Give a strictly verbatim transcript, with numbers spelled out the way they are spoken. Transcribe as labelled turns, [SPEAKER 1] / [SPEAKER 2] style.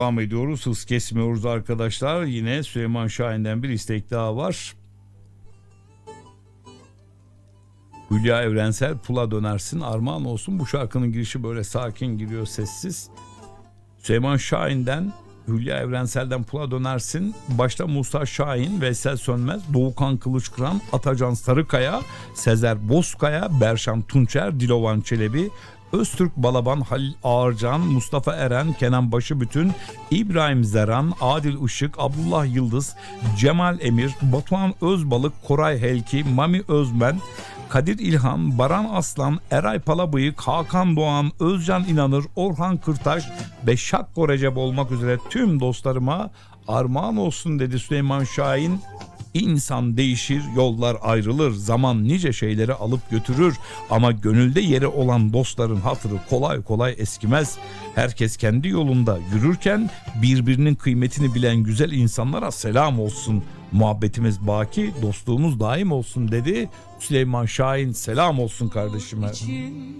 [SPEAKER 1] Devam ediyoruz. Hız kesmiyoruz arkadaşlar. Yine Süleyman Şahin'den bir istek daha var. Hülya Evrensel Pula Dönersin armağan olsun. Bu şarkının girişi böyle sakin giriyor, sessiz. Süleyman Şahin'den Hülya Evrensel'den Pula Dönersin. Başta Musa Şahin, Veysel Sönmez, Doğukan Kılıçkıran, Atacan Sarıkaya, Sezer Bozkaya, Berşan Tunçer, Dilovan Çelebi, Öztürk Balaban, Halil Ağarcan, Mustafa Eren, Kenan Başıbütün, İbrahim Zeran, Adil Işık, Abdullah Yıldız, Cemal Emir, Batuhan Özbalık, Koray Helki, Mami Özmen, Kadir İlhan, Baran Aslan, Eray Palabıyık, Hakan Doğan, Özcan İnanır, Orhan Kırtaş ve Şakko Recep olmak üzere tüm dostlarıma armağan olsun dedi Süleyman Şahin. İnsan değişir, yollar ayrılır, zaman nice şeyleri alıp götürür ama gönülde yeri olan dostların hatırı kolay kolay eskimez. Herkes kendi yolunda yürürken birbirinin kıymetini bilen güzel insanlara selam olsun. Muhabbetimiz baki, dostluğumuz daim olsun dedi Süleyman Şahin. Selam olsun kardeşime.